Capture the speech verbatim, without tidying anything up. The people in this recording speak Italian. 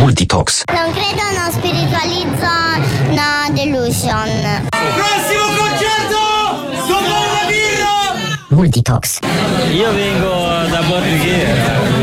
Multitox. Non credo, non spiritualizzo, no delusion. Prossimo concerto! Dopo una birra! Multitox. Io vengo da Borghi.